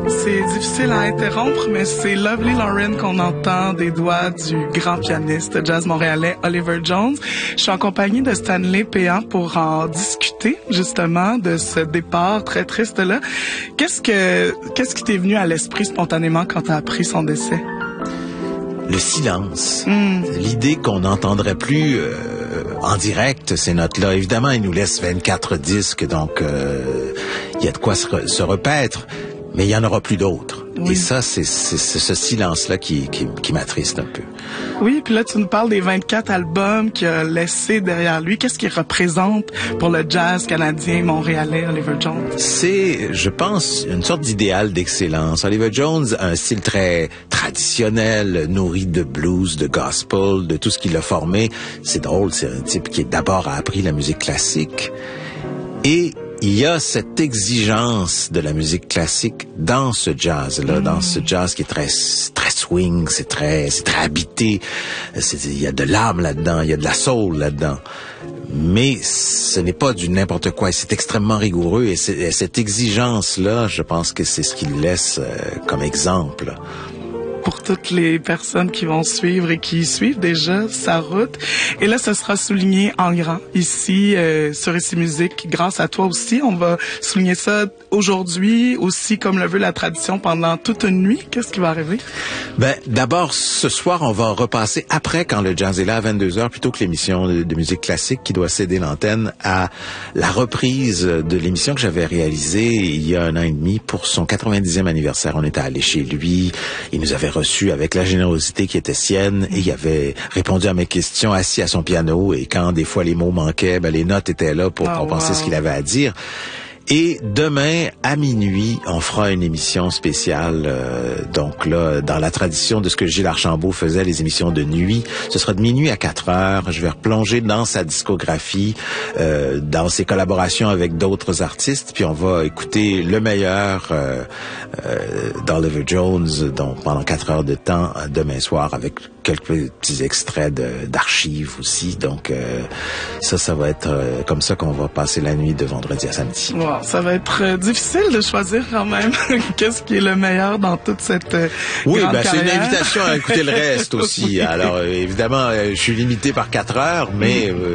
C'est difficile à interrompre, mais c'est Lovely Lauren qu'on entend des doigts du grand pianiste jazz montréalais Oliver Jones. Je suis en compagnie de Stanley Péan pour en discuter justement de ce départ très triste-là. Qu'est-ce qui t'est venu à l'esprit spontanément quand t'as appris son décès? Le silence. L'idée qu'on n'entendrait plus en direct ces notes-là. Évidemment, il nous laisse 24 disques, donc il y a de quoi se repaître. Mais il y en aura plus d'autres. Oui. Et ça, c'est ce silence-là qui m'attriste un peu. Oui, puis là, tu nous parles des 24 albums qu'il a laissés derrière lui. Qu'est-ce qu'il représente pour le jazz canadien, montréalais, Oliver Jones? C'est, je pense, une sorte d'idéal d'excellence. Oliver Jones a un style très traditionnel, nourri de blues, de gospel, de tout ce qu'il a formé. C'est drôle, c'est un type qui d'abord a appris la musique classique. Et il y a cette exigence de la musique classique dans ce jazz-là, dans ce jazz qui est très swing, c'est très habité. Il y a de l'âme là-dedans, il y a de la soul là-dedans. Mais ce n'est pas du n'importe quoi. C'est extrêmement rigoureux et cette exigence-là, je pense que c'est ce qu'il laisse comme exemple. Pour toutes les personnes qui vont suivre et qui suivent déjà sa route. Et là, ce sera souligné en grand ici sur Ici Musique, grâce à toi aussi. On va souligner ça aujourd'hui aussi, comme le veut la tradition, pendant toute une nuit. Qu'est-ce qui va arriver? Ben, d'abord, ce soir, on va repasser après, quand le jazz est là, à 22h, plutôt que l'émission de musique classique qui doit céder l'antenne, à la reprise de l'émission que j'avais réalisée il y a 1 an et demi pour son 90e anniversaire. On était allé chez lui. Il nous avait reçu avec la générosité qui était sienne et il avait répondu à mes questions assis à son piano et quand des fois les mots manquaient, ben les notes étaient là pour compenser ce qu'il avait à dire. Et demain, à minuit, on fera une émission spéciale. Donc là, dans la tradition de ce que Gilles Archambault faisait, les émissions de nuit, ce sera de minuit à 4 heures. Je vais replonger dans sa discographie, dans ses collaborations avec d'autres artistes, puis on va écouter le meilleur d'Oliver Jones donc pendant 4 heures de temps demain soir avec quelques petits extraits d'archives aussi. Donc ça va être comme ça qu'on va passer la nuit de vendredi à samedi. Wow. Ça va être difficile de choisir quand même qu'est-ce qui est le meilleur dans toute cette grande carrière. C'est une invitation à écouter le reste aussi. Alors évidemment, je suis limité par 4 heures, mais